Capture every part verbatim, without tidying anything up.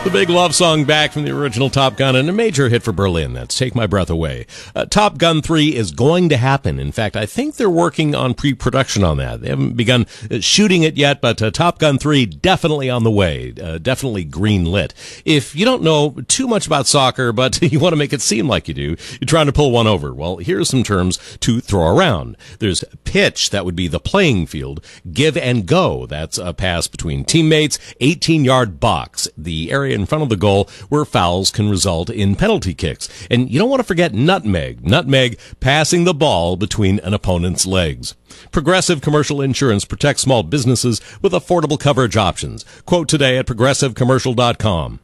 The big love song back from the original Top Gun and a major hit for Berlin. That's Take My Breath Away. Uh, Top Gun three is going to happen. In fact, I think they're working on pre-production on that. They haven't begun uh, shooting it yet, but uh, Top Gun three definitely on the way. Uh, definitely green lit. If you don't know too much about soccer, but you want to make it seem like you do, you're trying to pull one over. Well, here's some terms to throw around. There's pitch, that would be the playing field. Give and go, that's a pass between teammates. eighteen-yard box, the area in front of the goal where fouls can result in penalty kicks. And you don't want to forget nutmeg. Nutmeg, passing the ball between an opponent's legs. Progressive Commercial Insurance protects small businesses with affordable coverage options. Quote today at progressive commercial dot com.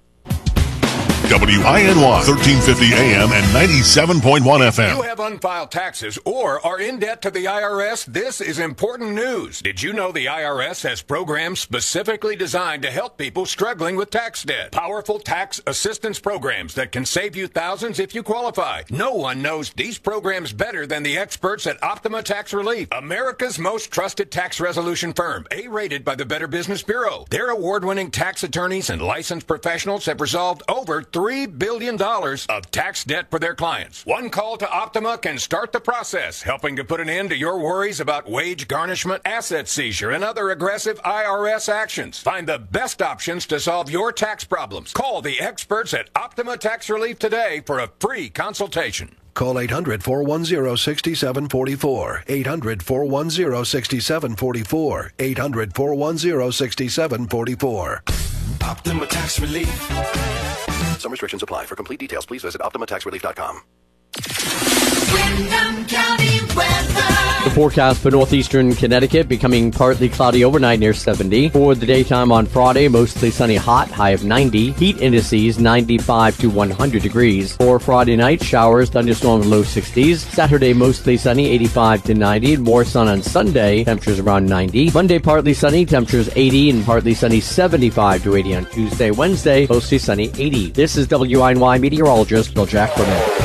W I N Y, thirteen fifty A M and ninety-seven point one F M. You have unfiled taxes or are in debt to the I R S? This is important news. Did you know the I R S has programs specifically designed to help people struggling with tax debt? Powerful tax assistance programs that can save you thousands if you qualify. No one knows these programs better than the experts at Optima Tax Relief, America's most trusted tax resolution firm, A-rated by the Better Business Bureau. Their award-winning tax attorneys and licensed professionals have resolved over three billion dollars of tax debt for their clients. One call to Optima can start the process, helping to put an end to your worries about wage garnishment, asset seizure, and other aggressive I R S actions. Find the best options to solve your tax problems. Call the experts at Optima Tax Relief today for a free consultation. Call eight hundred, four one zero, six seven four four. eight hundred, four one zero, six seven four four. eight hundred, four one zero, six seven four four. Optima Tax Relief. Some restrictions apply. For complete details, please visit optima tax relief dot com. Windham County weather. The forecast for northeastern Connecticut becoming partly cloudy overnight near seventy. For the daytime on Friday, mostly sunny hot, high of ninety. Heat indices ninety-five to one hundred degrees. For Friday night, showers, thunderstorms, low sixties. Saturday, mostly sunny, eighty-five to ninety. More sun on Sunday, temperatures around ninety. Monday, partly sunny, temperatures eighty, and partly sunny, seventy-five to eighty on Tuesday. Wednesday, mostly sunny, eighty. This is W I N Y meteorologist Bill Jack Burnett.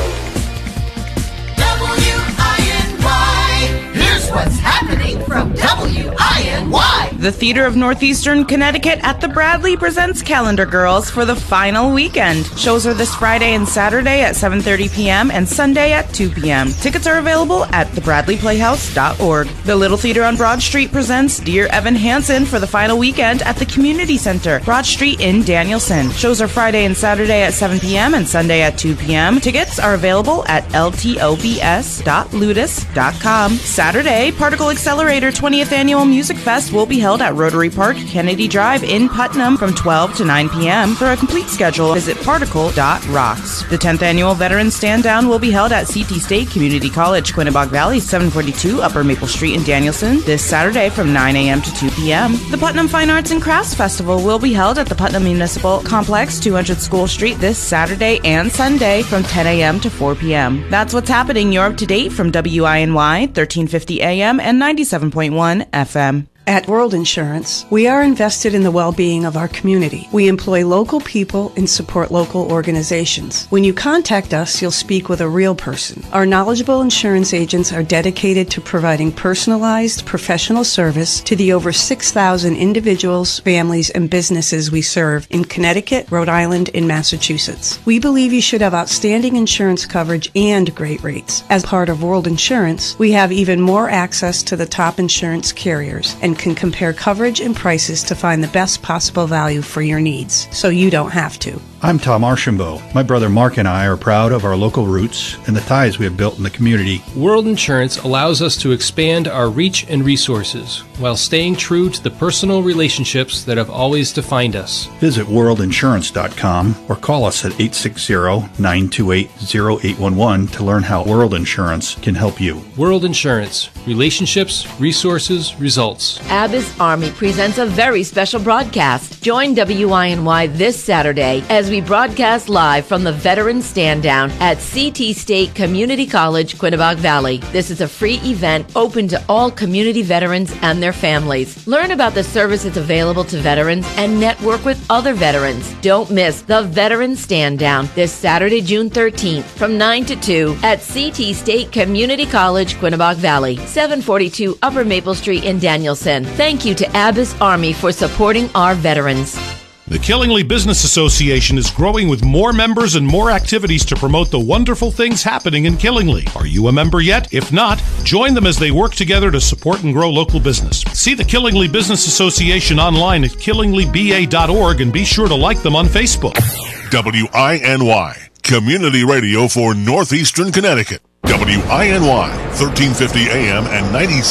What's happening from W I N Y? The Theater of Northeastern Connecticut at the Bradley presents Calendar Girls for the final weekend. Shows are this Friday and Saturday at seven thirty p.m. and Sunday at two p.m. Tickets are available at the bradley playhouse dot org. The Little Theater on Broad Street presents Dear Evan Hansen for the final weekend at the Community Center, Broad Street in Danielson. Shows are Friday and Saturday at seven p.m. and Sunday at two p.m. Tickets are available at l t o b s dot ludus dot com. Saturday, Particle Accelerator twentieth Annual Music Fest will be held at Rotary Park, Kennedy Drive in Putnam from twelve to nine p.m. For a complete schedule, visit particle dot rocks. The tenth Annual Veterans Stand Down will be held at C T State Community College, Quinebaug Valley, seven forty-two Upper Maple Street in Danielson, this Saturday from nine a.m. to two p.m. The Putnam Fine Arts and Crafts Festival will be held at the Putnam Municipal Complex, two hundred School Street, this Saturday and Sunday from ten a.m. to four p.m. That's what's happening. You're up to date from W I N Y, thirteen fifty A M and ninety-seven point one F M. At World Insurance, we are invested in the well-being of our community. We employ local people and support local organizations. When you contact us, you'll speak with a real person. Our knowledgeable insurance agents are dedicated to providing personalized, professional service to the over six thousand individuals, families, and businesses we serve in Connecticut, Rhode Island, and Massachusetts. We believe you should have outstanding insurance coverage and great rates. As part of World Insurance, we have even more access to the top insurance carriers and can compare coverage and prices to find the best possible value for your needs, so you don't have to. I'm Tom Archambault. My brother Mark and I are proud of our local roots and the ties we have built in the community. World Insurance allows us to expand our reach and resources while staying true to the personal relationships that have always defined us. Visit world insurance dot com or call us at eight six zero, nine two eight, zero eight one one to learn how World Insurance can help you. World Insurance. Relationships, resources, results. Abbas Army presents a very special broadcast. Join W I N Y this Saturday as we broadcast live from the Veterans Stand Down at C T State Community College, Quinebaug Valley. This is a free event open to all community veterans and their families. Learn about the services available to veterans and network with other veterans. Don't miss the Veterans Stand Down this Saturday, June thirteenth from nine to two at C T State Community College, Quinebaug Valley, seven forty-two Upper Maple Street in Danielson. Thank you to Abbas Army for supporting our veterans. The Killingly Business Association is growing with more members and more activities to promote the wonderful things happening in Killingly. Are you a member yet? If not, join them as they work together to support and grow local business. See the Killingly Business Association online at killingly b a dot org and be sure to like them on Facebook. W I N Y, Community Radio for Northeastern Connecticut. W I N Y, thirteen fifty A M and ninety.